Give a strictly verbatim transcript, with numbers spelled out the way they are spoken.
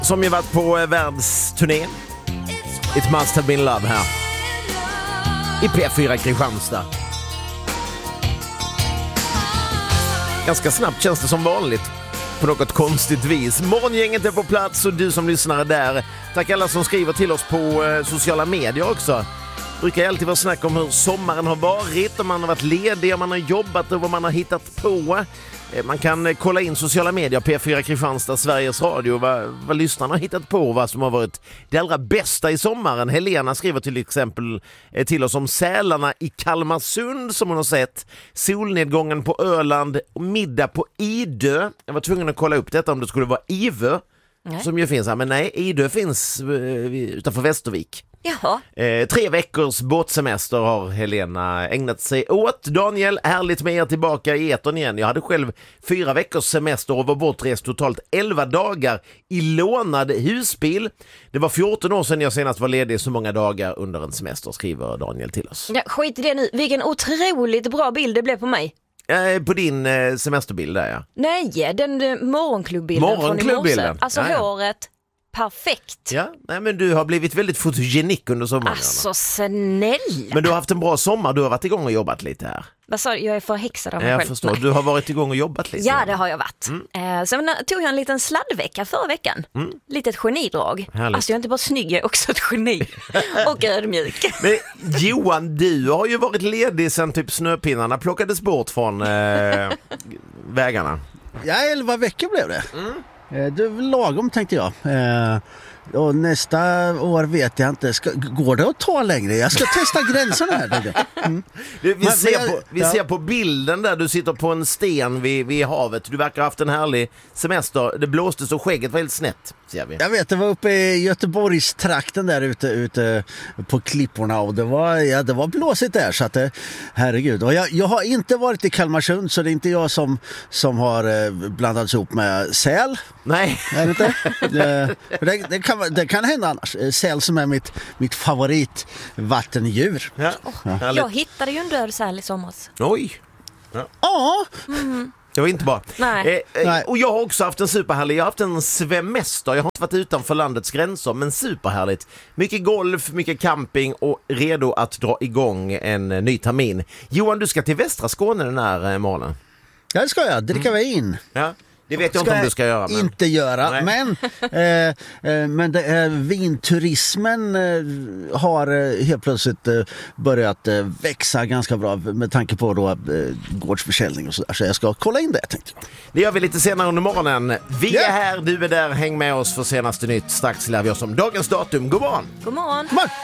Som ju varit på eh, världsturné. It must have been love här. I P fyra Kristianstad. Ganska snabbt känns det som vanligt. På något konstigt vis. Morgongänget är på plats och du som lyssnar där. Tack alla som skriver till oss på eh, sociala medier också. Det brukar alltid vara snack om hur sommaren har varit, om man har varit ledig, om man har jobbat och vad man har hittat på. Man kan kolla in sociala medier, P fyra Kristianstad, Sveriges Radio, vad, vad lyssnarna har hittat på, vad som har varit det allra bästa i sommaren. Helena skriver till exempel till oss om sälarna i Kalmarsund som hon har sett, solnedgången på Öland och middag på Idö. Jag var tvungen att kolla upp detta om det skulle vara Ivö nej. Som ju finns här, men nej, Idö finns utanför Västervik. Jaha. Eh, tre veckors båtsemester har Helena ägnat sig åt. Daniel, härligt med er tillbaka i etern igen. Jag hade själv fyra veckors semester och var bortrest totalt elva dagar i lånad husbil. Det var fjorton år sedan jag senast var ledig så många dagar under en semester, skriver Daniel till oss. Ja, skit i det nu. Vilken otroligt bra bild det blev på mig. Eh, på din eh, semesterbild där, ja. Nej, den eh, morgonklubbbilden Morgonklubbbilden. från i morse. Alltså ja, ja. håret. Perfekt. Ja, nej, men du har blivit väldigt fotogenik under sommaren. Alltså snälla. Men du har haft en bra sommar, du har varit igång och jobbat lite här. Vad sa du? Jag är förhäxad av mig jag själv. förstår, du har varit igång och jobbat lite. Ja, det har jag varit. Mm. Eh, sen tog jag en liten sladdvecka förra veckan. Mm. Litet genidrag. Härligt. Alltså jag är inte bara snygg, jag är också ett geni. Och ödmjuk. Men Johan, du har ju varit ledig sen typ snöpinnarna plockades bort från eh, vägarna. Ja, elva veckor blev det. Mm. Det var lagom tänkte jag. Eh, och nästa år vet jag inte. Ska, går det att ta längre? Jag ska testa gränserna här. Mm. Du, vi Men, ser, jag, på, vi ja. ser på bilden där du sitter på en sten vid, vid havet. Du verkar ha haft en härlig semester. Det blåste så skägget var helt snett, ser vi. Jag vet, det var uppe i Göteborgs trakten där ute, ute på klipporna och det var, ja, det var blåsigt där så att det, herregud. Och jag, jag har inte varit i Kalmarsund så det är inte jag som, som har eh, blandats ihop med säl. Nej. Är det inte? det, det, det, kan, det kan hända annars. Säl som är mitt, mitt favoritvattendjur. Ja. Ja. Jag hittade ju en död säl i somras. Oj. Ja. ja. Mm. Det var inte bara. Nej. Eh, eh, Nej. och jag har också haft en superhärlig, jag har haft en svemester. Jag har inte varit utanför landets gränser, men superhärligt. Mycket golf, mycket camping och redo att dra igång en eh, ny termin. Johan, du ska till västra Skåne den här eh, morgonen. Ja, det ska jag. Dricka mm. vin. Ja. Det vet jag inte om du ska göra. Men... inte göra, Nej. men, eh, eh, men det, eh, vinturismen eh, har eh, helt plötsligt eh, börjat eh, växa ganska bra med tanke på då, eh, gårdsförsäljning och så där. Så jag ska kolla in det, tänkte jag. Det gör vi lite senare under morgonen. Vi yeah. är här, du är där, häng med oss för senaste nytt. Strax lär vi oss om dagens datum. God morgon! God morgon! God morgon.